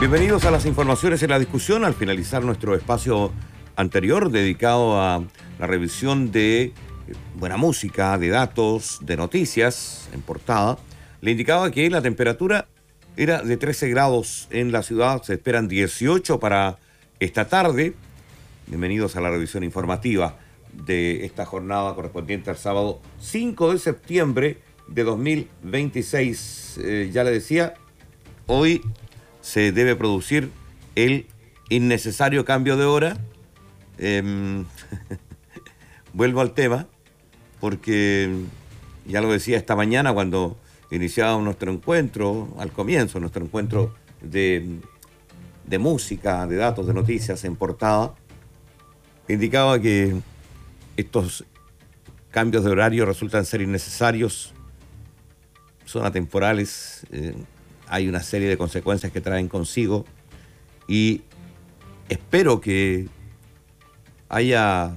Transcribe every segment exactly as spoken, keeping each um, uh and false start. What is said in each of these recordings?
Bienvenidos a las informaciones en la discusión. Al finalizar nuestro espacio anterior dedicado a la revisión de buena música, de datos, de noticias en portada, le indicaba que la temperatura era de trece grados en la ciudad. Se esperan dieciocho para esta tarde. Bienvenidos a la revisión informativa de esta jornada correspondiente al sábado cinco de septiembre de dos mil veintiséis. Eh, ya le decía, hoy se debe producir el innecesario cambio de hora. Eh, vuelvo al tema, porque ya lo decía esta mañana cuando iniciábamos nuestro encuentro, al comienzo, nuestro encuentro de, de música, de datos, de noticias en portada, indicaba que estos cambios de horario resultan ser innecesarios, son atemporales, eh, hay una serie de consecuencias que traen consigo y espero que haya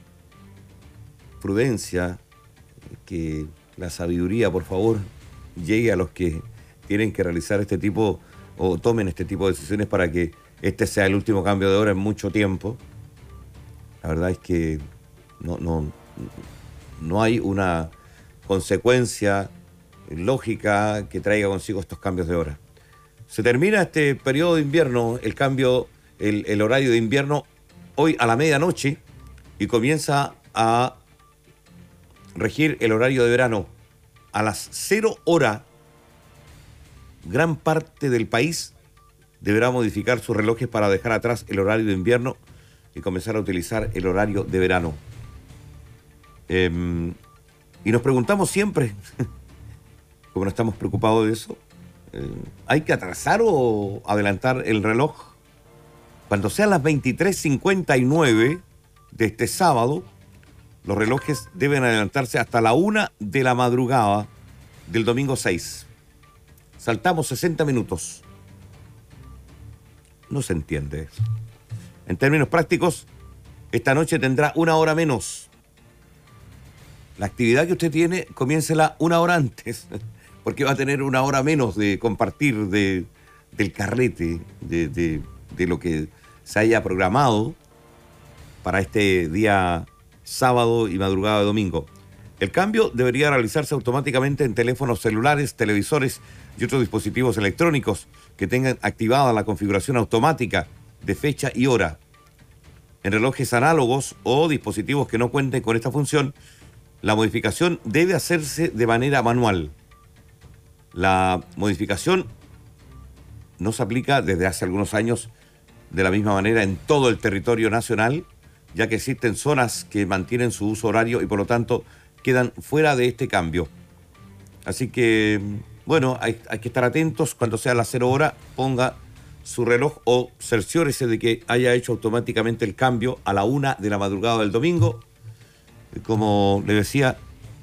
prudencia, que la sabiduría, por favor, llegue a los que tienen que realizar este tipo o tomen este tipo de decisiones para que este sea el último cambio de hora en mucho tiempo. La verdad es que no, no, no hay una consecuencia lógica que traiga consigo estos cambios de hora. Se termina este periodo de invierno, el cambio, el, el horario de invierno hoy a la medianoche y comienza a regir el horario de verano a las cero hora. Gran parte del país deberá modificar sus relojes para dejar atrás el horario de invierno y comenzar a utilizar el horario de verano. Eh, y nos preguntamos siempre, como no estamos preocupados de eso, eh, ¿hay que atrasar o adelantar el reloj? Cuando sean las veintitrés cincuenta y nueve de este sábado, los relojes deben adelantarse hasta la una de la madrugada del domingo seis. Saltamos sesenta minutos. No se entiende eso. En términos prácticos, esta noche tendrá una hora menos. La actividad que usted tiene, comiéncela una hora antes, porque va a tener una hora menos de compartir de, del carrete, de, de, de lo que se haya programado para este día sábado y madrugada de domingo. El cambio debería realizarse automáticamente en teléfonos celulares, televisores y otros dispositivos electrónicos que tengan activada la configuración automática de fecha y hora. En relojes análogos o dispositivos que no cuenten con esta función, la modificación debe hacerse de manera manual. La modificación no se aplica desde hace algunos años de la misma manera en todo el territorio nacional, ya que existen zonas que mantienen su uso horario y por lo tanto quedan fuera de este cambio. Así que, bueno, hay, hay que estar atentos. Cuando sea las cero hora, ponga su reloj o cerciórese de que haya hecho automáticamente el cambio a la una de la madrugada del domingo. Como le decía,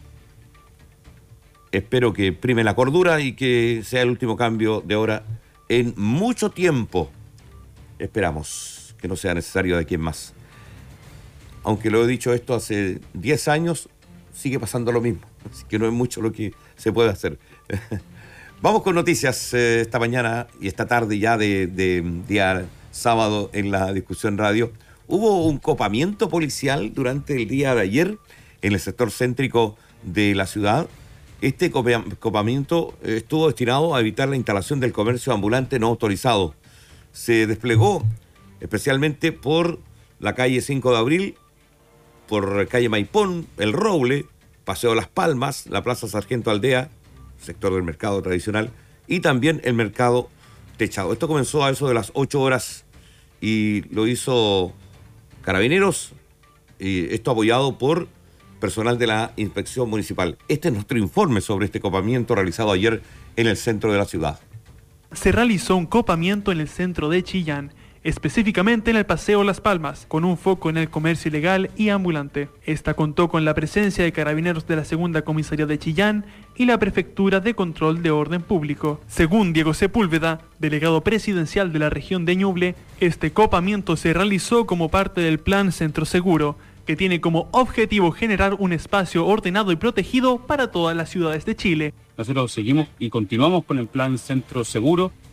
espero que prime la cordura y que sea el último cambio de hora en mucho tiempo. Esperamos que no sea necesario de aquí en más. Aunque lo he dicho esto hace diez años, sigue pasando lo mismo. Así que no es mucho lo que se puede hacer. Vamos con noticias eh, esta mañana y esta tarde ya de, de día sábado en la discusión radio. Hubo un copamiento policial durante el día de ayer en el sector céntrico de la ciudad. Este copamiento estuvo destinado a evitar la instalación del comercio ambulante no autorizado. Se desplegó especialmente por la calle cinco de abril, por calle Maipón, El Roble, Paseo Las Palmas, la Plaza Sargento Aldea, sector del mercado tradicional, y también el mercado techado. Esto comenzó a eso de las ocho horas y lo hizo Carabineros, y esto apoyado por personal de la Inspección Municipal. Este es nuestro informe sobre este copamiento realizado ayer en el centro de la ciudad. Se realizó un copamiento en el centro de Chillán, específicamente en el Paseo Las Palmas, con un foco en el comercio ilegal y ambulante. Esta contó con la presencia de carabineros de la Segunda Comisaría de Chillán y la Prefectura de Control de Orden Público. Según Diego Sepúlveda, delegado presidencial de la región de Ñuble, este copamiento se realizó como parte del Plan Centro Seguro, que tiene como objetivo generar un espacio ordenado y protegido para todas las ciudades de Chile. Nosotros seguimos y continuamos con el Plan Centro Seguro,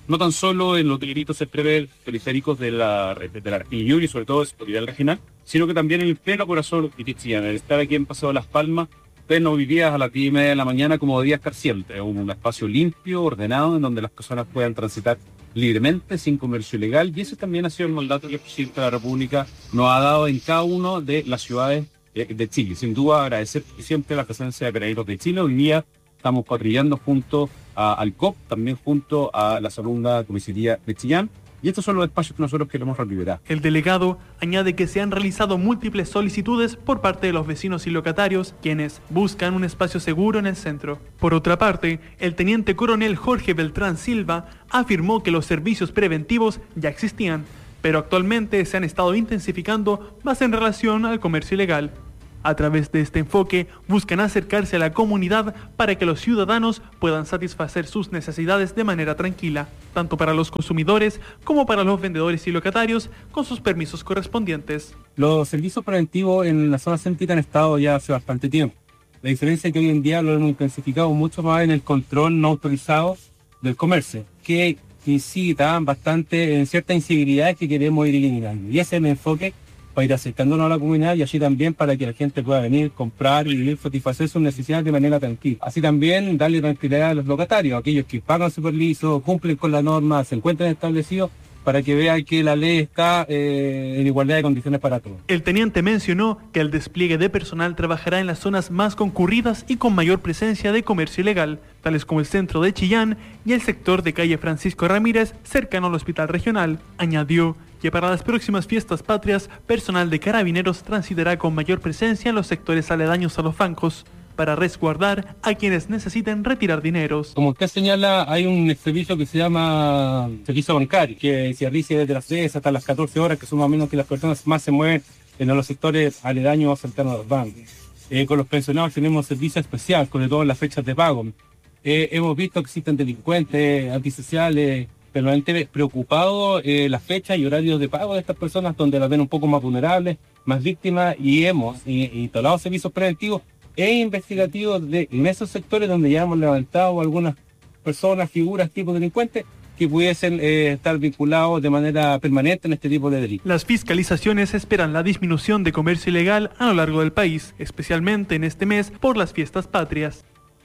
no tan solo en los delitos periféricos de la, de la región Ñuble y sobre todo de nivel regional, sino que también en el pleno corazón de Chillán. El estar aquí en Paseo Las Palmas, usted no vivía a las diez y media de la mañana como debía estar siempre. Es un espacio limpio, ordenado, en donde las personas puedan transitar libremente, sin comercio ilegal, y ese también ha sido el mandato que el presidente de la República nos ha dado en cada una de las ciudades de Chile. Sin duda, agradecer siempre la presencia de Carabineros de Chile. Hoy día estamos patrullando junto a, al C O P, también junto a la segunda comisaría de Chillán, y estos son los espacios que nosotros queremos recuperar. El delegado añade que se han realizado múltiples solicitudes por parte de los vecinos y locatarios, quienes buscan un espacio seguro en el centro. Por otra parte, el teniente coronel Jorge Beltrán Silva afirmó que los servicios preventivos ya existían, pero actualmente se han estado intensificando más en relación al comercio ilegal. A través de este enfoque, buscan acercarse a la comunidad para que los ciudadanos puedan satisfacer sus necesidades de manera tranquila, tanto para los consumidores como para los vendedores y locatarios, con sus permisos correspondientes. Los servicios preventivos en la zona céntrica han estado ya hace bastante tiempo. La diferencia es que hoy en día lo hemos intensificado mucho más en el control no autorizado del comercio, que incita bastante en ciertas incivilidades que queremos ir eliminando. Y ese es el enfoque para ir acercándonos a la comunidad y así también para que la gente pueda venir, comprar y vivir, satisfacer sus necesidades de manera tranquila. Así también darle tranquilidad a los locatarios, aquellos que pagan su permiso, cumplen con la norma, se encuentran establecidos, para que vean que la ley está eh, en igualdad de condiciones para todos. El teniente mencionó que el despliegue de personal trabajará en las zonas más concurridas y con mayor presencia de comercio ilegal, tales como el centro de Chillán y el sector de calle Francisco Ramírez, cercano al hospital regional. Añadió que para las próximas fiestas patrias, personal de Carabineros transitará con mayor presencia en los sectores aledaños a los bancos, para resguardar a quienes necesiten retirar dineros. Como usted señala, hay un servicio que se llama servicio bancario, que se realiza desde las seis hasta las catorce horas, que son más o menos que las personas más se mueven en los sectores aledaños cercanos a los bancos. Eh, con los pensionados tenemos servicio especial, sobre todo en las fechas de pago. Eh, hemos visto que existen delincuentes antisociales, permanentemente preocupados eh, las fechas y horarios de pago de estas personas, donde las ven un poco más vulnerables, más víctimas, y hemos instalado servicios preventivos e investigativos de, en esos sectores donde ya hemos levantado algunas personas, figuras, tipos delincuentes que pudiesen eh, estar vinculados de manera permanente en este tipo de delitos. Las fiscalizaciones esperan la disminución de comercio ilegal a lo largo del país, especialmente en este mes por las fiestas patrias.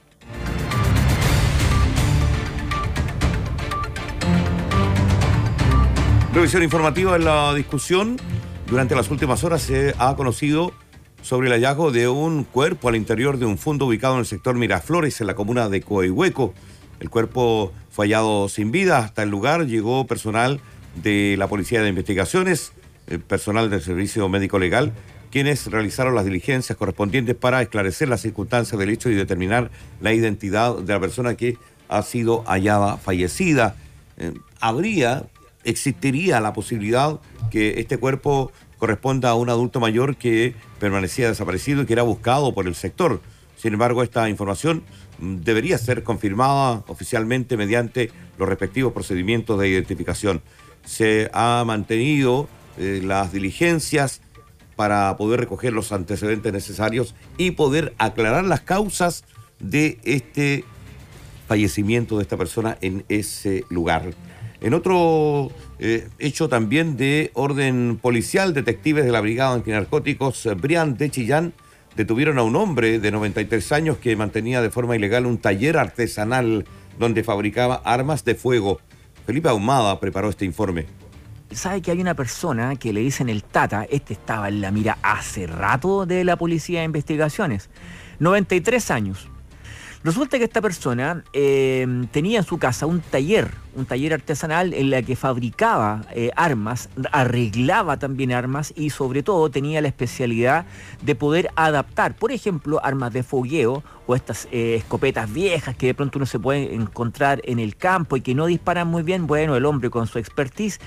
Revisión informativa en la discusión. Durante las últimas horas se ha conocido sobre el hallazgo de un cuerpo al interior de un fondo ubicado en el sector Miraflores, en la comuna de Coihueco. El cuerpo fue hallado sin vida. Hasta el lugar llegó personal de la Policía de Investigaciones, el personal del Servicio Médico Legal, quienes realizaron las diligencias correspondientes para esclarecer las circunstancias del hecho y determinar la identidad de la persona que ha sido hallada fallecida. Eh, habría, existiría la posibilidad que este cuerpo corresponda a un adulto mayor que permanecía desaparecido y que era buscado por el sector. Sin embargo, esta información debería ser confirmada oficialmente mediante los respectivos procedimientos de identificación. Se ha mantenido eh, las diligencias para poder recoger los antecedentes necesarios y poder aclarar las causas de este fallecimiento de esta persona en ese lugar. En otro eh, hecho también de orden policial, detectives de la Brigada Antinarcóticos Brian de Chillán detuvieron a un hombre de noventa y tres años que mantenía de forma ilegal un taller artesanal donde fabricaba armas de fuego. Felipe Ahumada preparó este informe. Sabe que hay una persona que le dicen el Tata, este estaba en la mira hace rato de la Policía de Investigaciones, noventa y tres años. Resulta que esta persona eh, tenía en su casa un taller, un taller artesanal en la que fabricaba eh, armas, arreglaba también armas y sobre todo tenía la especialidad de poder adaptar, por ejemplo, armas de fogueo o estas eh, escopetas viejas que de pronto uno se puede encontrar en el campo y que no disparan muy bien. Bueno, el hombre con su expertise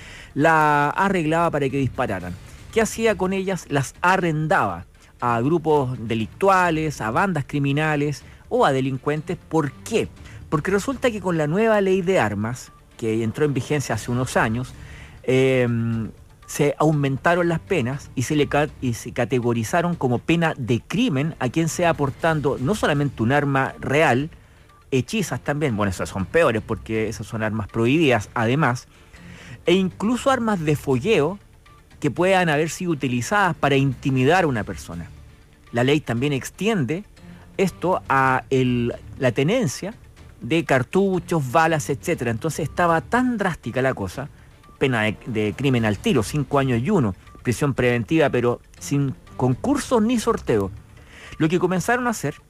la arreglaba para que dispararan. ¿Qué hacía con ellas? Las arrendaba a grupos delictuales, a bandas criminales o a delincuentes. ¿Por qué? Porque resulta que con la nueva ley de armas, que entró en vigencia hace unos años, eh, se aumentaron las penas y se, le ca- y se categorizaron como pena de crimen a quien sea portando no solamente un arma real, hechizas también, bueno, esas son peores porque esas son armas prohibidas además, e incluso armas de fogueo que puedan haber sido utilizadas para intimidar a una persona. La ley también extiende esto a el, la tenencia de cartuchos, balas, etcétera. Entonces estaba tan drástica la cosa, pena de, de crimen al tiro, cinco años y uno, prisión preventiva, pero sin concurso ni sorteo. Lo que comenzaron a hacer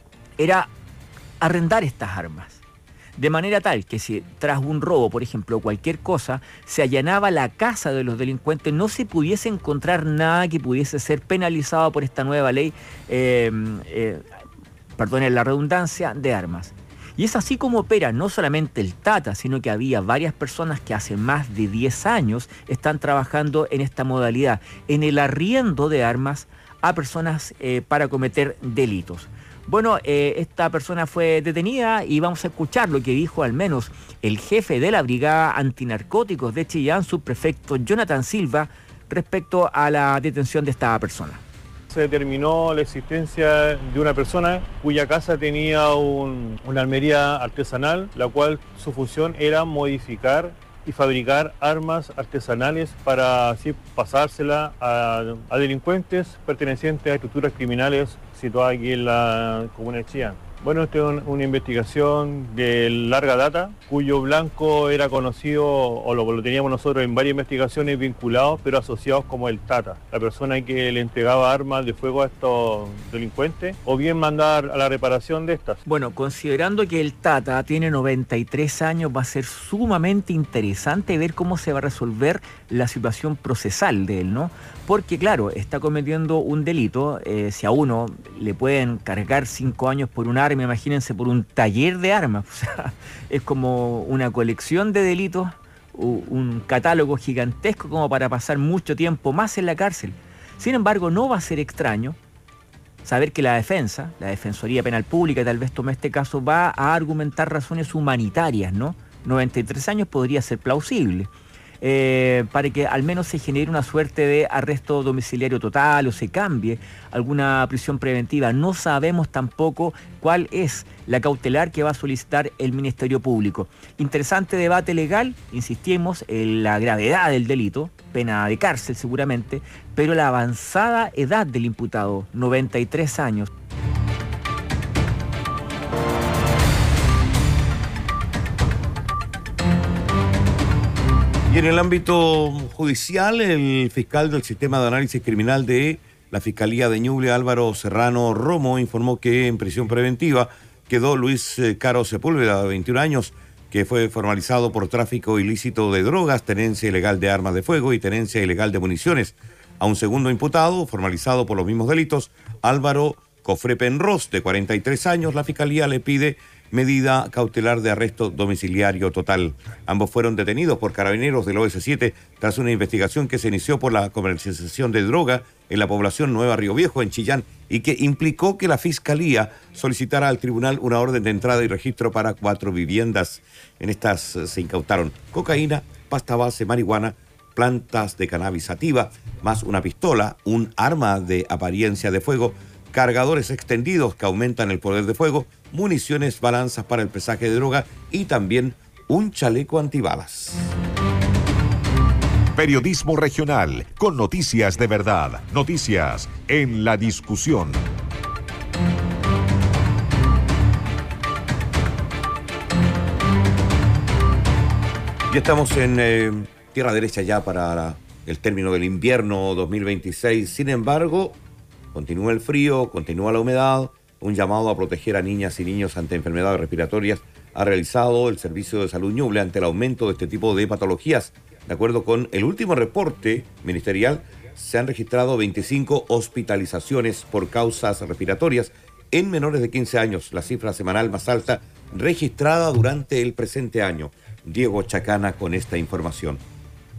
era arrendar estas armas, de manera tal que si tras un robo, por ejemplo, cualquier cosa, se allanaba la casa de los delincuentes, no se pudiese encontrar nada que pudiese ser penalizado por esta nueva ley, eh, eh, perdonen la redundancia, de armas. Y es así como opera no solamente el Tata, sino que había varias personas que hace más de diez años están trabajando en esta modalidad, en el arriendo de armas a personas eh, para cometer delitos. Bueno, eh, esta persona fue detenida y vamos a escuchar lo que dijo al menos el jefe de la Brigada Antinarcóticos de Chillán, subprefecto Jonathan Silva, respecto a la detención de esta persona. Se determinó la existencia de una persona cuya casa tenía un, una armería artesanal, la cual su función era modificar y fabricar armas artesanales para así pasársela a, a delincuentes pertenecientes a estructuras criminales situadas aquí en la comuna de Chillán. Bueno, esta es un, una investigación de larga data, cuyo blanco era conocido, o lo, lo teníamos nosotros en varias investigaciones vinculados, pero asociados como el Tata, la persona que le entregaba armas de fuego a estos delincuentes, o bien mandar a la reparación de estas. Bueno, considerando que el Tata tiene noventa y tres años, va a ser sumamente interesante ver cómo se va a resolver la situación procesal de él, ¿no? Porque, claro, está cometiendo un delito, eh, si a uno le pueden cargar cinco años por un arma, imagínense por un taller de armas, o sea, es como una colección de delitos, un catálogo gigantesco como para pasar mucho tiempo más en la cárcel. Sin embargo, no va a ser extraño saber que la defensa, la Defensoría Penal Pública, tal vez tome este caso, va a argumentar razones humanitarias, ¿no? noventa y tres años podría ser plausible. Eh, para que al menos se genere una suerte de arresto domiciliario total o se cambie alguna prisión preventiva. No sabemos tampoco cuál es la cautelar que va a solicitar el Ministerio Público. Interesante debate legal, insistimos, en la gravedad del delito, pena de cárcel seguramente, pero la avanzada edad del imputado, noventa y tres años. Y en el ámbito judicial, el fiscal del Sistema de Análisis Criminal de la Fiscalía de Ñuble, Álvaro Serrano Romo, informó que en prisión preventiva quedó Luis Caro Sepúlveda, de veintiún años, que fue formalizado por tráfico ilícito de drogas, tenencia ilegal de armas de fuego y tenencia ilegal de municiones. A un segundo imputado, formalizado por los mismos delitos, Álvaro Cofré Penros, de cuarenta y tres años, la Fiscalía le pide medida cautelar de arresto domiciliario total. Ambos fueron detenidos por carabineros del O S siete tras una investigación que se inició por la comercialización de droga en la población Nueva Río Viejo, en Chillán, y que implicó que la Fiscalía solicitara al tribunal una orden de entrada y registro para cuatro viviendas. En estas se incautaron cocaína, pasta base, marihuana, plantas de cannabis sativa, más una pistola, un arma de apariencia de fuego, cargadores extendidos que aumentan el poder de fuego, municiones, balanzas para el pesaje de droga y también un chaleco antibalas. Periodismo regional, con noticias de verdad, noticias en la discusión. Ya estamos en eh, tierra derecha ya para la, el término del invierno dos mil veintiséis. Sin embargo, continúa el frío, continúa la humedad. Un llamado a proteger a niñas y niños ante enfermedades respiratorias ha realizado el Servicio de Salud Ñuble ante el aumento de este tipo de patologías. De acuerdo con el último reporte ministerial, se han registrado veinticinco hospitalizaciones por causas respiratorias en menores de quince años, la cifra semanal más alta registrada durante el presente año. Diego Chacana con esta información.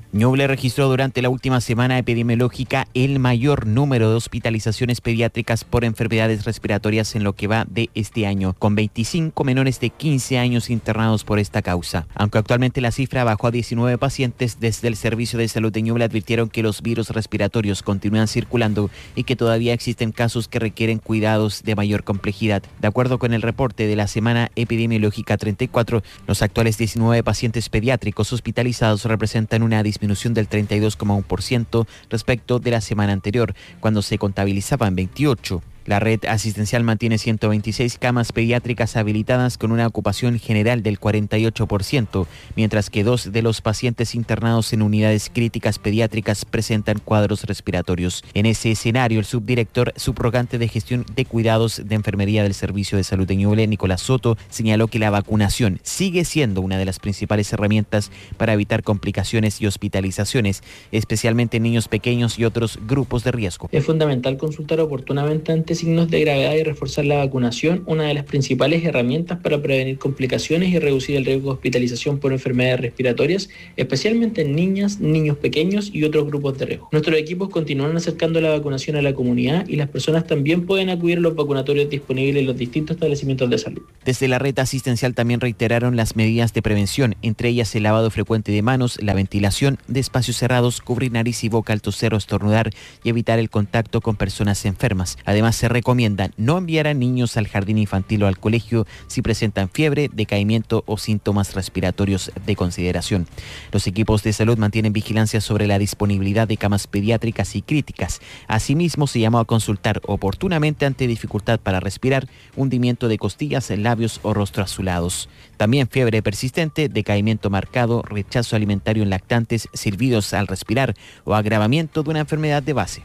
Ñuble registró durante la última semana epidemiológica el mayor número de hospitalizaciones pediátricas por enfermedades respiratorias en lo que va de este año, con veinticinco menores de quince años internados por esta causa. Aunque actualmente la cifra bajó a diecinueve pacientes, desde el Servicio de Salud de Ñuble advirtieron que los virus respiratorios continúan circulando y que todavía existen casos que requieren cuidados de mayor complejidad. De acuerdo con el reporte de la semana epidemiológica treinta y cuatro, los actuales diecinueve pacientes pediátricos hospitalizados representan una disminución disminución del treinta y dos coma uno por ciento respecto de la semana anterior, cuando se contabilizaban veintiocho. La red asistencial mantiene ciento veintiséis camas pediátricas habilitadas con una ocupación general del cuarenta y ocho por ciento, mientras que dos de los pacientes internados en unidades críticas pediátricas presentan cuadros respiratorios. En ese escenario, el subdirector subrogante de gestión de cuidados de enfermería del Servicio de Salud de Ñuble, Nicolás Soto, señaló que la vacunación sigue siendo una de las principales herramientas para evitar complicaciones y hospitalizaciones, especialmente en niños pequeños y otros grupos de riesgo. Es fundamental consultar oportunamente ante signos de gravedad y reforzar la vacunación, una de las principales herramientas para prevenir complicaciones y reducir el riesgo de hospitalización por enfermedades respiratorias, especialmente en niñas, niños pequeños y otros grupos de riesgo. Nuestros equipos continúan acercando la vacunación a la comunidad y las personas también pueden acudir a los vacunatorios disponibles en los distintos establecimientos de salud. Desde la red asistencial también reiteraron las medidas de prevención, entre ellas el lavado frecuente de manos, la ventilación de espacios cerrados, cubrir nariz y boca al toser o estornudar y evitar el contacto con personas enfermas. Además, se recomienda no enviar a niños al jardín infantil o al colegio si presentan fiebre, decaimiento o síntomas respiratorios de consideración. Los equipos de salud mantienen vigilancia sobre la disponibilidad de camas pediátricas y críticas. Asimismo, se llamó a consultar oportunamente ante dificultad para respirar, hundimiento de costillas, labios o rostro azulados. También fiebre persistente, decaimiento marcado, rechazo alimentario en lactantes, silbidos al respirar o agravamiento de una enfermedad de base.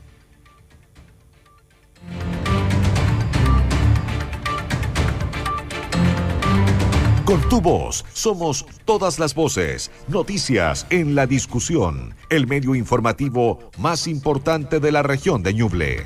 Con tu voz somos todas las voces. Noticias en la discusión. El medio informativo más importante de la región de Ñuble.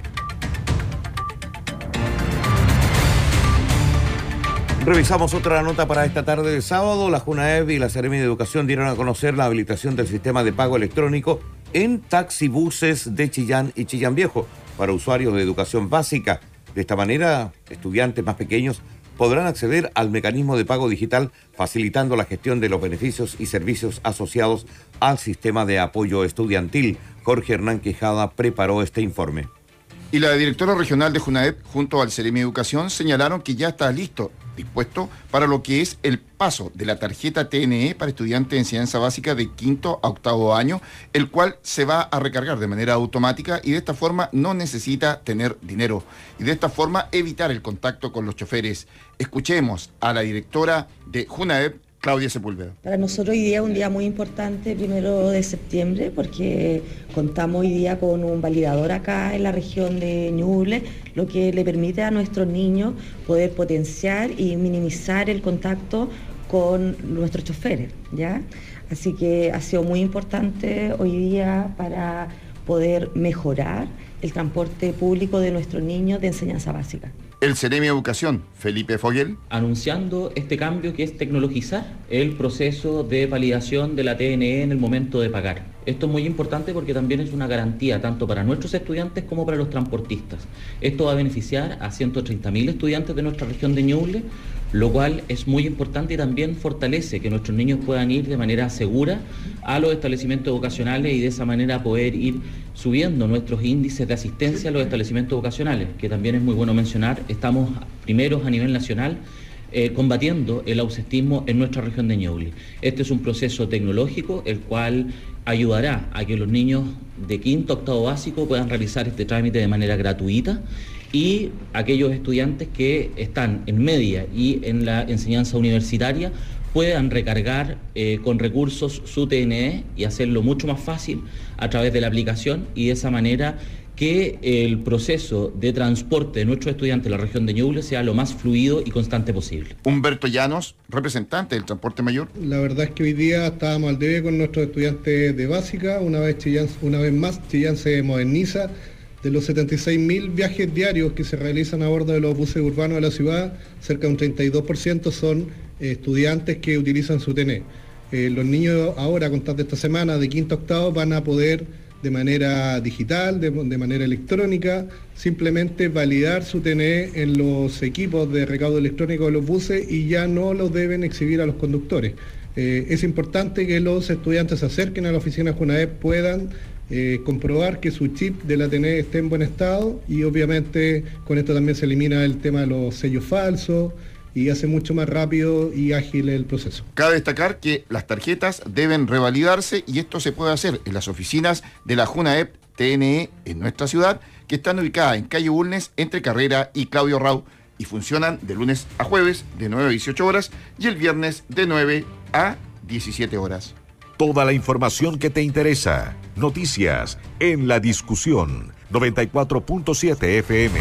Revisamos otra nota para esta tarde de sábado. La JUNAEV y la Seremi de Educación dieron a conocer la habilitación del sistema de pago electrónico en taxibuses de Chillán y Chillán Viejo para usuarios de educación básica. De esta manera, estudiantes más pequeños podrán acceder al mecanismo de pago digital, facilitando la gestión de los beneficios y servicios asociados al sistema de apoyo estudiantil. Jorge Hernán Quijada preparó este informe. Y la directora regional de JUNAEV, junto al Seremi de Educación, señalaron que ya está listo, dispuesto para lo que es el paso de la tarjeta T N E para estudiantes de enseñanza básica de quinto a octavo año, el cual se va a recargar de manera automática y de esta forma no necesita tener dinero. Y de esta forma evitar el contacto con los choferes. Escuchemos a la directora de JUNAEV, Claudia Sepúlveda. Para nosotros hoy día es un día muy importante, primero de septiembre, porque contamos hoy día con un validador acá en la región de Ñuble, lo que le permite a nuestros niños poder potenciar y minimizar el contacto con nuestros choferes, ¿ya? Así que ha sido muy importante hoy día para poder mejorar el transporte público de nuestros niños de enseñanza básica. El Seremi de Educación, Felipe Foguel. Anunciando este cambio que es tecnologizar el proceso de validación de la T N E en el momento de pagar. Esto es muy importante porque también es una garantía tanto para nuestros estudiantes como para los transportistas. Esto va a beneficiar a ciento treinta mil estudiantes de nuestra región de Ñuble, lo cual es muy importante y también fortalece que nuestros niños puedan ir de manera segura a los establecimientos educacionales y de esa manera poder ir subiendo nuestros índices de asistencia a los establecimientos educacionales, que también es muy bueno mencionar. Estamos primeros a nivel nacional eh, combatiendo el ausentismo en nuestra región de Ñuble. Este es un proceso tecnológico el cual ayudará a que los niños de quinto a octavo básico puedan realizar este trámite de manera gratuita y aquellos estudiantes que están en media y en la enseñanza universitaria puedan recargar eh, con recursos su T N E y hacerlo mucho más fácil a través de la aplicación y de esa manera que el proceso de transporte de nuestros estudiantes de la región de Ñuble sea lo más fluido y constante posible. Humberto Llanos, representante del transporte mayor. La verdad es que hoy día estábamos al debe con nuestros estudiantes de básica. Una vez, Chillán, una vez más, Chillán se moderniza. De los setenta y seis mil viajes diarios que se realizan a bordo de los buses urbanos de la ciudad, cerca de un treinta y dos por ciento son eh, estudiantes que utilizan su T N E. Eh, los niños ahora, a contar de esta semana, de quinto a octavo, van a poder de manera digital, de, de manera electrónica, simplemente validar su T N E en los equipos de recaudo electrónico de los buses y ya no los deben exhibir a los conductores. Eh, es importante que los estudiantes se acerquen a la oficina JUNAEP, puedan eh, comprobar que su chip de la T N E esté en buen estado y obviamente con esto también se elimina el tema de los sellos falsos y hace mucho más rápido y ágil el proceso. Cabe destacar que las tarjetas deben revalidarse y esto se puede hacer en las oficinas de la JUNAEP T N E en nuestra ciudad, que están ubicadas en calle Bulnes, entre Carrera y Claudio Rau, y funcionan de lunes a jueves de nueve a dieciocho horas y el viernes de nueve a diecisiete horas. Toda la información que te interesa. Noticias en la discusión. noventa y cuatro punto siete F M.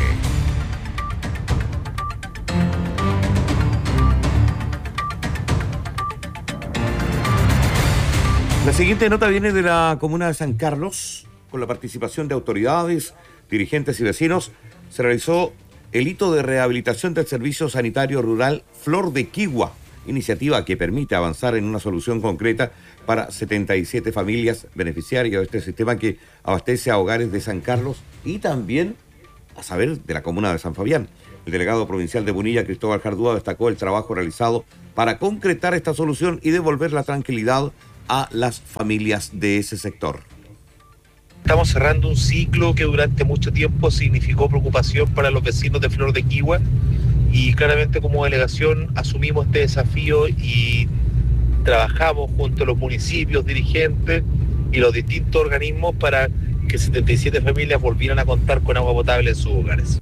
La siguiente nota viene de la comuna de San Carlos. Con la participación de autoridades, dirigentes y vecinos, se realizó el hito de rehabilitación del servicio sanitario rural Flor de Quigua, iniciativa que permite avanzar en una solución concreta para setenta y siete familias beneficiarias de este sistema que abastece a hogares de San Carlos y también, a saber, de la comuna de San Fabián. El delegado provincial de Punilla, Cristóbal Jardúa, destacó el trabajo realizado para concretar esta solución y devolver la tranquilidad a las familias de ese sector. Estamos cerrando un ciclo que durante mucho tiempo significó preocupación para los vecinos de Flor de Quigua y claramente como delegación asumimos este desafío y trabajamos junto a los municipios, dirigentes y los distintos organismos para que setenta y siete familias volvieran a contar con agua potable en sus hogares.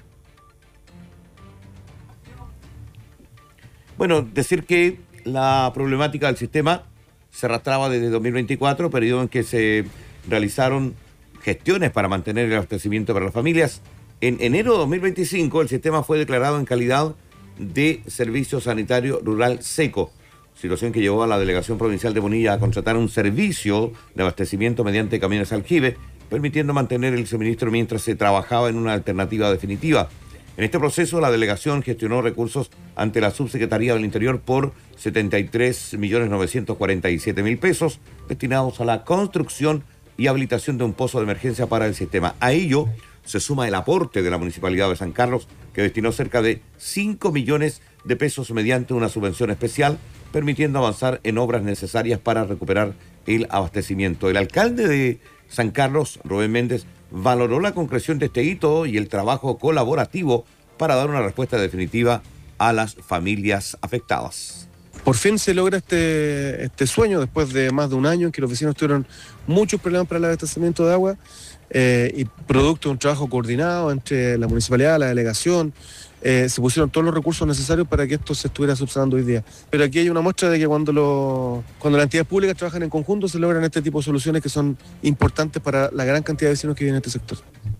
Bueno, decir que la problemática del sistema se arrastraba desde dos mil veinticuatro, periodo en que se realizaron gestiones para mantener el abastecimiento para las familias. En enero de dos mil veinticinco el sistema fue declarado en calidad de servicio sanitario rural seco, situación que llevó a la delegación provincial de Punilla a contratar un servicio de abastecimiento mediante camiones aljibe, permitiendo mantener el suministro mientras se trabajaba en una alternativa definitiva. En este proceso, la delegación gestionó recursos ante la Subsecretaría del Interior por setenta y tres millones novecientos cuarenta y siete mil pesos destinados a la construcción y habilitación de un pozo de emergencia para el sistema. A ello se suma el aporte de la Municipalidad de San Carlos, que destinó cerca de cinco millones de pesos mediante una subvención especial, permitiendo avanzar en obras necesarias para recuperar el abastecimiento. El alcalde de San Carlos, Rubén Méndez, valoró la concreción de este hito y el trabajo colaborativo para dar una respuesta definitiva a las familias afectadas. Por fin se logra este, este sueño después de más de un año en que los vecinos tuvieron muchos problemas para el abastecimiento de agua eh, y producto de un trabajo coordinado entre la municipalidad, la delegación, eh, se pusieron todos los recursos necesarios para que esto se estuviera subsanando hoy día. Pero aquí hay una muestra de que cuando, lo, cuando las entidades públicas trabajan en conjunto se logran este tipo de soluciones que son importantes para la gran cantidad de vecinos que viven en este sector.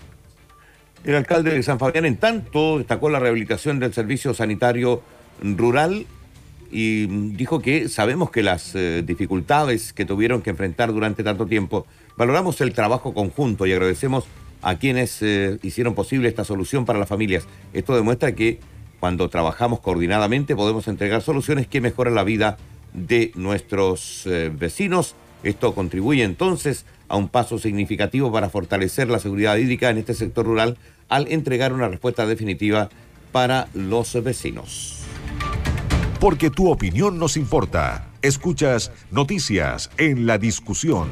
El alcalde de San Fabián, en tanto, destacó la rehabilitación del servicio sanitario rural y dijo que sabemos que las eh, dificultades que tuvieron que enfrentar durante tanto tiempo, valoramos el trabajo conjunto y agradecemos a quienes eh, hicieron posible esta solución para las familias. Esto demuestra que cuando trabajamos coordinadamente podemos entregar soluciones que mejoran la vida de nuestros eh, vecinos. Esto contribuye entonces a un paso significativo para fortalecer la seguridad hídrica en este sector rural al entregar una respuesta definitiva para los vecinos. Porque tu opinión nos importa. Escuchas Noticias en la Discusión.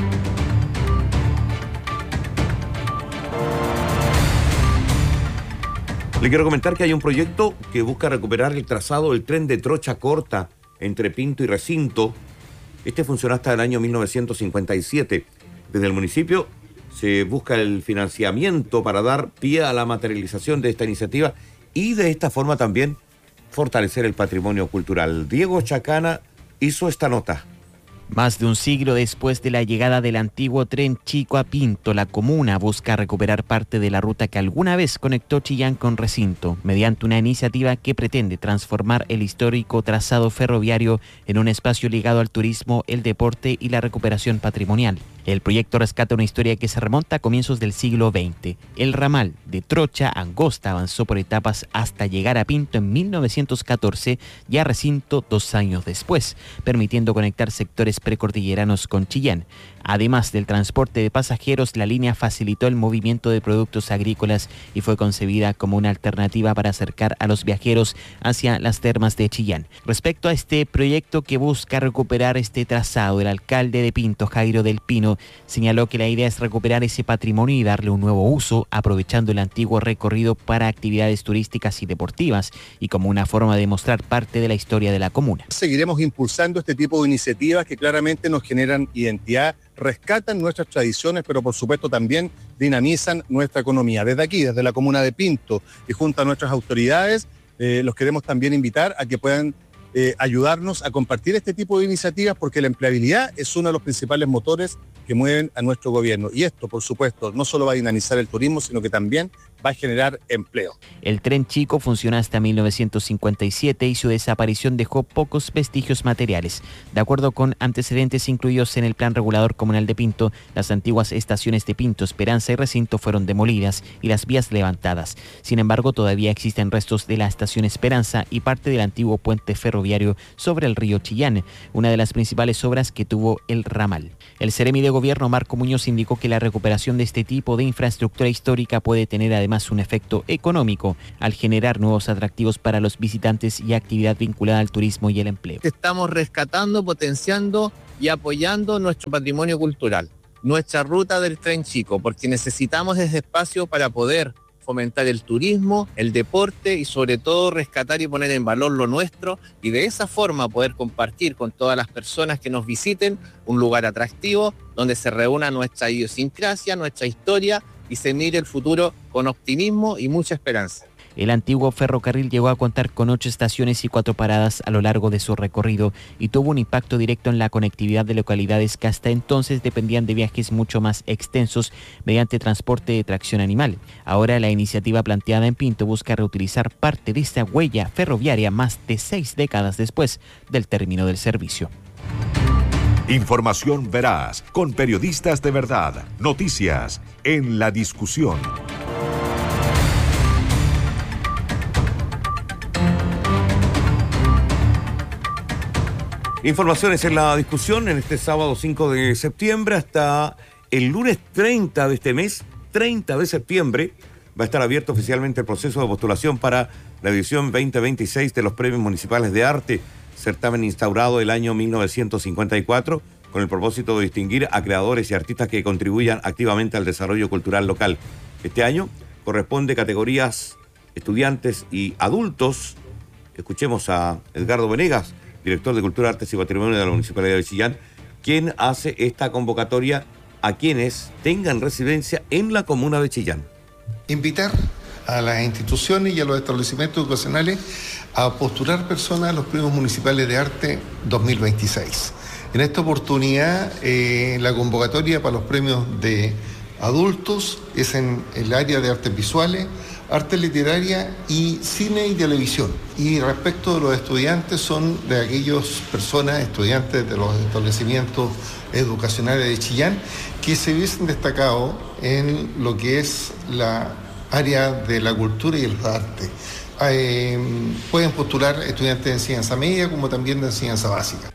Le quiero comentar que hay un proyecto que busca recuperar el trazado del tren de trocha corta entre Pinto y Recinto. Este funcionó hasta el año mil novecientos cincuenta y siete. Desde el municipio se busca el financiamiento para dar pie a la materialización de esta iniciativa y de esta forma también fortalecer el patrimonio cultural. Diego Chacana hizo esta nota. Más de un siglo después de la llegada del antiguo tren Chico a Pinto, la comuna busca recuperar parte de la ruta que alguna vez conectó Chillán con Recinto, mediante una iniciativa que pretende transformar el histórico trazado ferroviario en un espacio ligado al turismo, el deporte y la recuperación patrimonial. El proyecto rescata una historia que se remonta a comienzos del siglo veinte. El ramal de Trocha a Angosta avanzó por etapas hasta llegar a Pinto en mil novecientos catorce y a Recinto dos años después, permitiendo conectar sectores precordilleranos con Chillán. Además del transporte de pasajeros, la línea facilitó el movimiento de productos agrícolas y fue concebida como una alternativa para acercar a los viajeros hacia las termas de Chillán. Respecto a este proyecto que busca recuperar este trazado, el alcalde de Pinto, Jairo del Pino, señaló que la idea es recuperar ese patrimonio y darle un nuevo uso, aprovechando el antiguo recorrido para actividades turísticas y deportivas y como una forma de mostrar parte de la historia de la comuna. Seguiremos impulsando este tipo de iniciativas que claramente nos generan identidad, rescatan nuestras tradiciones, pero por supuesto también dinamizan nuestra economía. Desde aquí, desde la comuna de Pinto y junto a nuestras autoridades, eh, los queremos también invitar a que puedan eh, ayudarnos a compartir este tipo de iniciativas, porque la empleabilidad es uno de los principales motores que mueven a nuestro gobierno. Y esto, por supuesto, no solo va a dinamizar el turismo, sino que también va a generar empleo. El tren chico funciona hasta mil novecientos cincuenta y siete y su desaparición dejó pocos vestigios materiales. De acuerdo con antecedentes incluidos en el Plan Regulador Comunal de Pinto, las antiguas estaciones de Pinto, Esperanza y Recinto fueron demolidas y las vías levantadas. Sin embargo, todavía existen restos de la estación Esperanza y parte del antiguo puente ferroviario sobre el río Chillán, una de las principales obras que tuvo el ramal. El Seremi de Gobierno, Marco Muñoz, indicó que la recuperación de este tipo de infraestructura histórica puede tener además un efecto económico al generar nuevos atractivos para los visitantes y actividad vinculada al turismo y el empleo. Estamos rescatando, potenciando y apoyando nuestro patrimonio cultural, nuestra ruta del tren chico, porque necesitamos ese espacio para poder fomentar el turismo, el deporte y sobre todo rescatar y poner en valor lo nuestro y de esa forma poder compartir con todas las personas que nos visiten un lugar atractivo donde se reúna nuestra idiosincrasia, nuestra historia y se mire el futuro con optimismo y mucha esperanza. El antiguo ferrocarril llegó a contar con ocho estaciones y cuatro paradas a lo largo de su recorrido y tuvo un impacto directo en la conectividad de localidades que hasta entonces dependían de viajes mucho más extensos mediante transporte de tracción animal. Ahora la iniciativa planteada en Pinto busca reutilizar parte de esta huella ferroviaria más de seis décadas después del término del servicio. Información veraz, con periodistas de verdad. Noticias en la discusión. Informaciones en la discusión en este sábado cinco de septiembre hasta el lunes treinta de este mes, treinta de septiembre, va a estar abierto oficialmente el proceso de postulación para la edición veinte veintiséis de los Premios Municipales de Arte, certamen instaurado el año mil novecientos cincuenta y cuatro con el propósito de distinguir a creadores y artistas que contribuyan activamente al desarrollo cultural local. Este año corresponde categorías estudiantes y adultos. Escuchemos a Edgardo Venegas, director de Cultura, Artes y Patrimonio de la Municipalidad de Chillán, quien hace esta convocatoria a quienes tengan residencia en la comuna de Chillán. Invitar a las instituciones y a los establecimientos educacionales a postular personas a los Premios Municipales de Arte dos mil veintiséis. En esta oportunidad, eh, la convocatoria para los premios de adultos es en el área de artes visuales, arte literaria y cine y televisión. Y respecto de los estudiantes, son de aquellas personas, estudiantes de los establecimientos educacionales de Chillán, que se hubiesen destacado en lo que es la área de la cultura y el arte. Eh, pueden postular estudiantes de enseñanza media como también de enseñanza básica.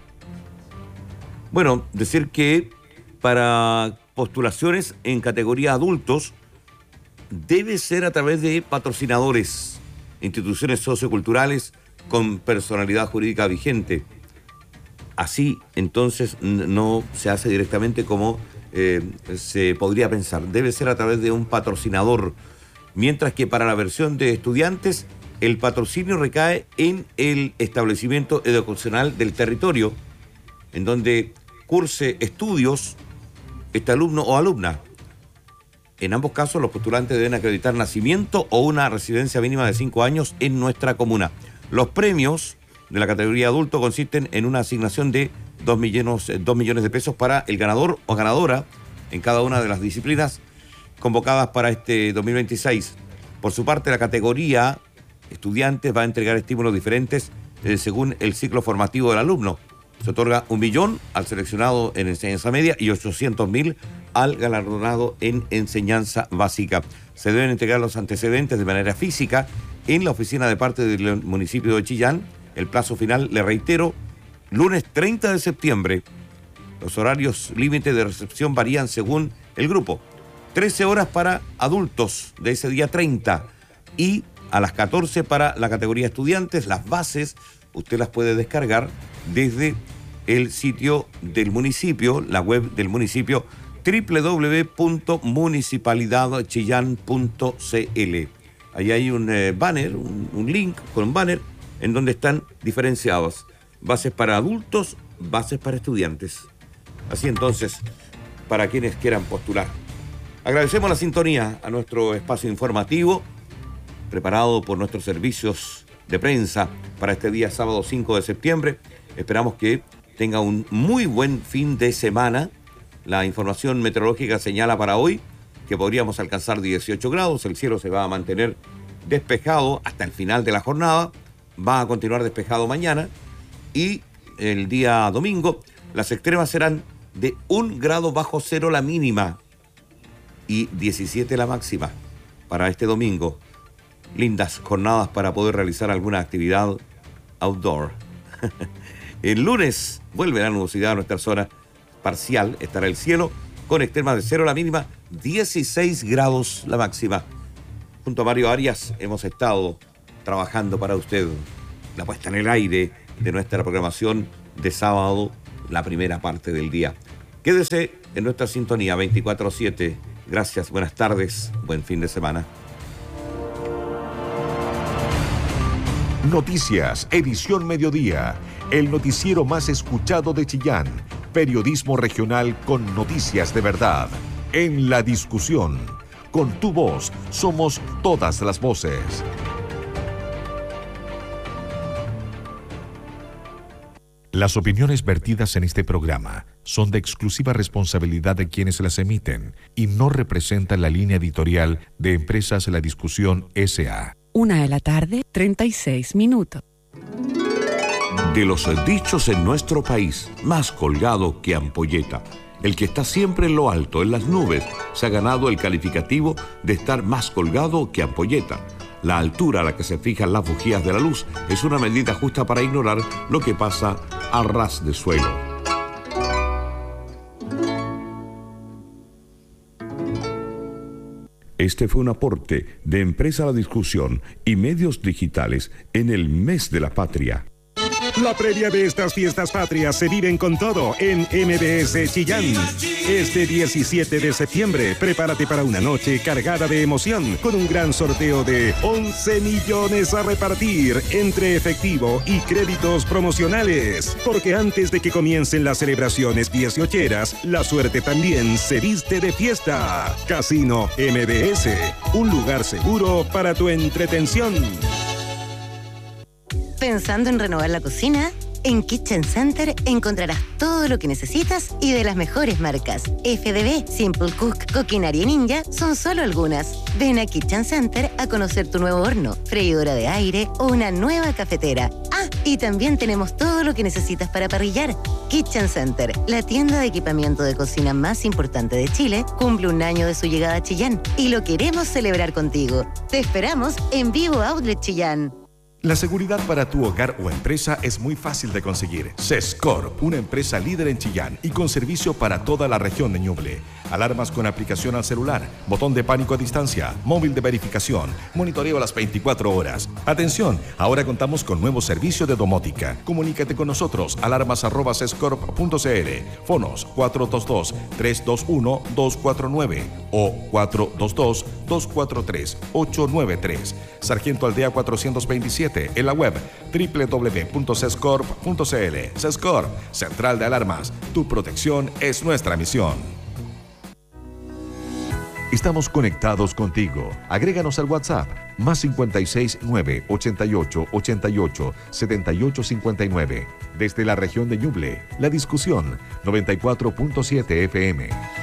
Bueno, decir que para postulaciones en categoría adultos debe ser a través de patrocinadores, instituciones socioculturales con personalidad jurídica vigente. Así, entonces, no se hace directamente como eh, se podría pensar. Debe ser a través de un patrocinador. Mientras que para la versión de estudiantes, el patrocinio recae en el establecimiento educacional del territorio, en donde curse estudios este alumno o alumna. En ambos casos, los postulantes deben acreditar nacimiento o una residencia mínima de cinco años en nuestra comuna. Los premios de la categoría adulto consisten en una asignación de dos millones, dos millones de pesos para el ganador o ganadora en cada una de las disciplinas convocadas para este dos mil veintiséis. Por su parte, la categoría estudiantes va a entregar estímulos diferentes eh, según el ciclo formativo del alumno. Se otorga un millón al seleccionado en enseñanza media y ochocientos mil al galardonado en enseñanza básica. Se deben entregar los antecedentes de manera física en la oficina de parte del municipio de Chillán. El plazo final, le reitero, lunes treinta de septiembre. Los horarios límite de recepción varían según el grupo. trece horas para adultos de ese día treinta y a las catorce para la categoría estudiantes. Las bases usted las puede descargar desde el sitio del municipio, la web del municipio, doble u doble u doble u punto municipalidad chillán punto c l. Ahí hay un eh, banner, un, un link con un banner en donde están diferenciados bases para adultos, bases para estudiantes. Así entonces, para quienes quieran postular. Agradecemos la sintonía a nuestro espacio informativo, preparado por nuestros servicios de prensa para este día sábado cinco de septiembre. Esperamos que tenga un muy buen fin de semana. La información meteorológica señala para hoy que podríamos alcanzar dieciocho grados. El cielo se va a mantener despejado hasta el final de la jornada. Va a continuar despejado mañana. Y el día domingo las extremas serán de un grado bajo cero la mínima y diecisiete la máxima para este domingo. Lindas jornadas para poder realizar alguna actividad outdoor. El lunes vuelve la nubosidad a nuestra zona parcial. Estará el cielo con extremas de cero la mínima, dieciséis grados la máxima. Junto a Mario Arias hemos estado trabajando para usted la puesta en el aire de nuestra programación de sábado, la primera parte del día. Quédese en nuestra sintonía veinticuatro siete. Gracias, buenas tardes, buen fin de semana. Noticias, edición mediodía. El noticiero más escuchado de Chillán. Periodismo regional con noticias de verdad. En la discusión. Con tu voz, somos todas las voces. Las opiniones vertidas en este programa son de exclusiva responsabilidad de quienes las emiten y no representan la línea editorial de Empresas La Discusión S A Una de la tarde, treinta y seis minutos. De los dichos en nuestro país, más colgado que ampolleta. El que está siempre en lo alto, en las nubes, se ha ganado el calificativo de estar más colgado que ampolleta. La altura a la que se fijan las bujías de la luz es una medida justa para ignorar lo que pasa a ras de suelo. Este fue un aporte de Empresa La Discusión y Medios Digitales en el Mes de la Patria. La previa de estas fiestas patrias se viven con todo en M B S Chillán. Este diecisiete de septiembre, prepárate para una noche cargada de emoción con un gran sorteo de once millones a repartir entre efectivo y créditos promocionales. Porque antes de que comiencen las celebraciones dieciocheras, la suerte también se viste de fiesta. Casino M B S, un lugar seguro para tu entretención. ¿Pensando en renovar la cocina? En Kitchen Center encontrarás todo lo que necesitas y de las mejores marcas. F D B, Simple Cook, Coquinaria y Ninja son solo algunas. Ven a Kitchen Center a conocer tu nuevo horno, freidora de aire o una nueva cafetera. Ah, y también tenemos todo lo que necesitas para parrillar. Kitchen Center, la tienda de equipamiento de cocina más importante de Chile, cumple un año de su llegada a Chillán y lo queremos celebrar contigo. Te esperamos en Vivo Outlet Chillán. La seguridad para tu hogar o empresa es muy fácil de conseguir. Sescorp, una empresa líder en Chillán y con servicio para toda la región de Ñuble. Alarmas con aplicación al celular, botón de pánico a distancia, móvil de verificación, monitoreo a las veinticuatro horas. Atención, ahora contamos con nuevo servicio de domótica. Comunícate con nosotros, alarmas arroba sescorp punto c l, fonos cuatro dos dos, tres dos uno, dos cuatro nueve o cuatro dos dos, dos cuatro tres, ocho nueve tres. Sargento Aldea cuatrocientos veintisiete, en la web doble u doble u doble u punto sescorp punto c l. Sescorp, Central de Alarmas. Tu protección es nuestra misión. Estamos conectados contigo. Agréganos al WhatsApp más cincuenta y seis, nueve, ochenta y ocho, ochenta y ocho, setenta y ocho cincuenta y nueve. Desde la región de Ñuble, La Discusión, noventa y cuatro punto siete F M.